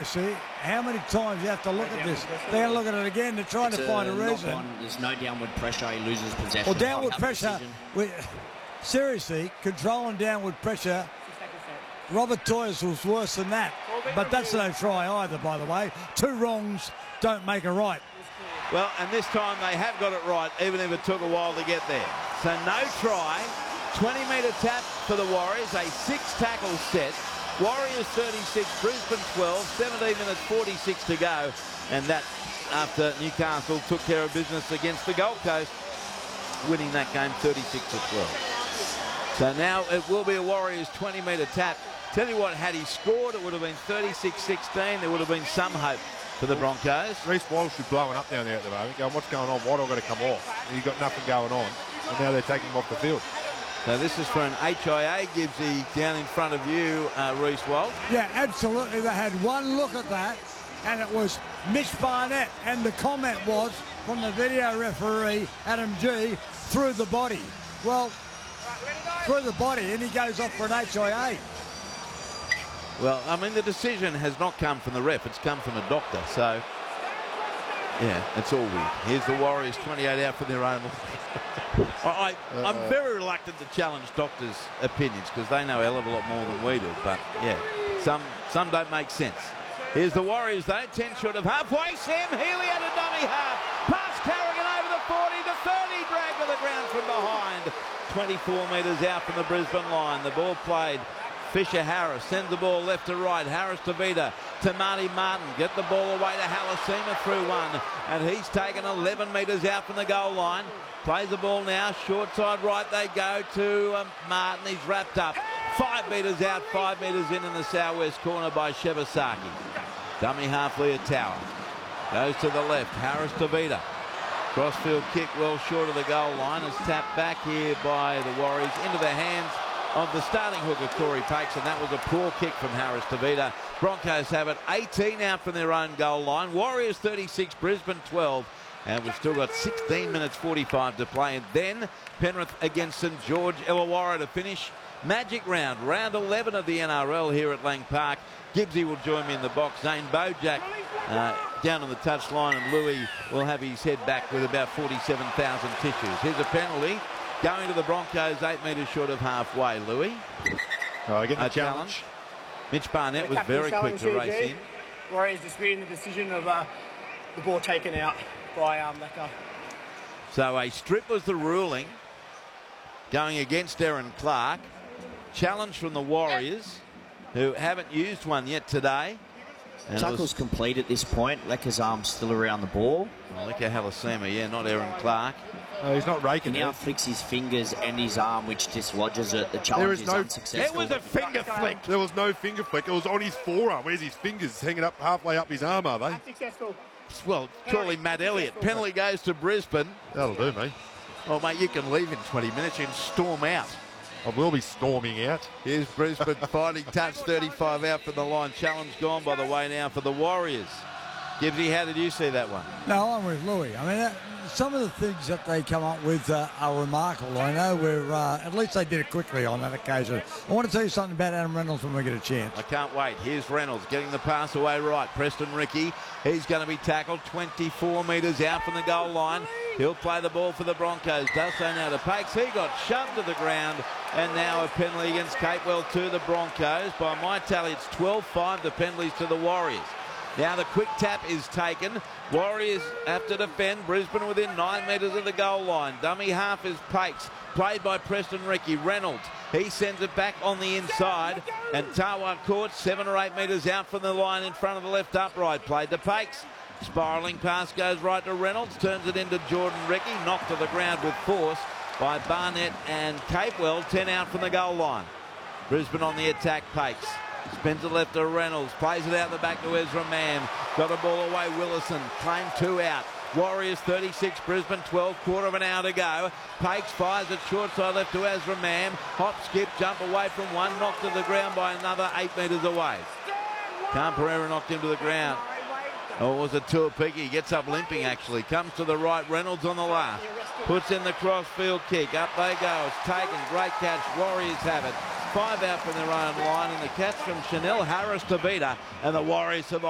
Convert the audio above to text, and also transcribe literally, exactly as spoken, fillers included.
see, how many times you have to look at this? They're going to look at it again. They're trying it's to find a reason. On. There's no downward pressure. He loses possession. Well, downward pressure, we, seriously, controlling downward pressure, Robert Toyers was worse than that. But that's no try either, by the way. Two wrongs don't make a right. Well, and this time they have got it right, even if it took a while to get there. So no try, twenty metre tap for the Warriors, a six-tackle set. Warriors thirty-six, Brisbane twelve, seventeen minutes forty-six to go. And that after Newcastle took care of business against the Gold Coast, winning that game thirty-six to twelve. So now it will be a Warriors twenty metre tap. Tell you what, had he scored, it would have been thirty-six sixteen. There would have been some hope for the Broncos. Reece Walsh is blowing up down there at the moment, going, what's going on? Waddle got to come off. And you've got nothing going on. And now they're taking him off the field. So this is for an H I A, Gibbsy down in front of you, uh, Reece Walsh. Yeah, absolutely. They had one look at that, and it was Mitch Barnett. And the comment was from the video referee, Adam G, through the body. Well, through the body, and he goes off for an H I A. Well, I mean, the decision has not come from the ref. It's come from a doctor. So, yeah, it's all weird. Here's the Warriors, twenty-eight out for their own. I, I, I'm very reluctant to challenge doctors' opinions because they know a hell of a lot more than we do. But, yeah, some some don't make sense. Here's the Warriors, though, ten short of halfway. Sam Healy at a dummy half. Pass Carrigan over the forty, the thirty, dragged to the ground from behind. twenty-four metres out from the Brisbane line. The ball played. Fisher Harris sends the ball left to right. Harris to Vida to Marty Martin. Get the ball away to Halasima through one. And he's taken eleven metres out from the goal line. Plays the ball now. Short side right they go to um, Martin. He's wrapped up. Five metres out, five metres in in the southwest corner by Shibasaki. Dummy half Leotawa. Goes to the left. Harris to Vida. Crossfield kick well short of the goal line. Is tapped back here by the Warriors into the hands of the starting hooker, Corey Pakes, and that was a poor kick from Harris to Vida. Broncos have it eighteen out from their own goal line. Warriors thirty-six, Brisbane twelve, and we've still got sixteen minutes forty-five to play. And then Penrith against St George Illawarra to finish magic round, round eleven of the N R L here at Lang Park. Gibbsy will join me in the box. Zane Bojack uh, down on the touchline, and Louis will have his head back with about forty-seven thousand tissues. Here's a penalty. Going to the Broncos, eight metres short of halfway, Louis. Oh, I get the a challenge. challenge. Mitch Barnett was very quick to race in. Warriors disputing the decision of uh, the ball taken out by um, Lecker. So a strip was the ruling going against Aaron Clark. Challenge from the Warriors, who haven't used one yet today. And Tackle's was, complete at this point. Lecker's arm's still around the ball. Well, Lecker Halasima, yeah, not Aaron Clark. No, he's not raking he now it. flicks his fingers and his arm, which dislodges it. The challenge There is, is no, unsuccessful. It was a finger flick. There was no finger flick. It was on his forearm. Where's his fingers hanging up halfway up his arm, are they? Unsuccessful. Well, surely Matt Elliott. Penalty goes to Brisbane. That'll do, mate. Oh, mate, you can leave in twenty minutes. You can storm out. I will be storming out. Here's Brisbane fighting touch, thirty-five out from the line. Challenge gone, by the way, now for the Warriors. Gibbsy, how did you see that one? No, I'm with Louis. I mean, that, some of the things that they come up with uh, are remarkable. I know we're, uh, at least they did it quickly on that occasion. I want to tell you something about Adam Reynolds when we get a chance. I can't wait. Here's Reynolds getting the pass away right. Preston Ricky, he's going to be tackled twenty-four metres out from the goal line. He'll play the ball for the Broncos. Does so now to Pakes. He got shoved to the ground. And now a penalty against Capewell to the Broncos. By my tally, it's twelve five, the penalties to the Warriors. Now the quick tap is taken. Warriors have to defend. Brisbane within nine metres of the goal line. Dummy half is Pakes, played by Preston Ricky. Reynolds, he sends it back on the inside. And Tawa Court, seven or eight metres out from the line in front of the left upright. Played to Pakes. Spiralling pass goes right to Reynolds. Turns it into Jordan Ricky. Knocked to the ground with force by Barnett and Capewell. ten out from the goal line. Brisbane on the attack. Pakes spins it left to Reynolds, plays it out the back to Ezra Mann. Got a ball away, Willison, claim two out. Warriors thirty-six, Brisbane twelve, quarter of an hour to go. Pakes fires it short side left to Ezra Mann. Hop, skip, jump away from one, knocked to the ground by another eight metres away. Khan Pereira knocked him to the ground. Oh, it was a Tuapiki, gets up limping actually. Comes to the right, Reynolds on the left. Puts in the crossfield kick, up they go, it's taken, great catch, Warriors have it. Five out from their own line, and the catch from Chanel Harris to Vida, and the Warriors survive.